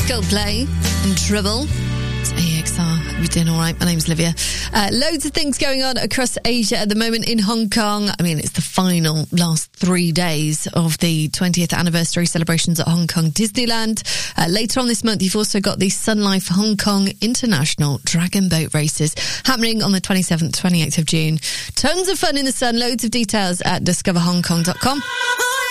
Coldplay and Trouble. It's AXR. Hope you're doing all right. My name's Livia. Loads of things going on across Asia at the moment. In Hong Kong, I mean, it's the last 3 days of the 20th anniversary celebrations at Hong Kong Disneyland. Later on this month, you've also got the Sun Life Hong Kong International Dragon Boat Races happening on the 27th, 28th of June. Tons of fun in the sun. Loads of details at discoverhongkong.com.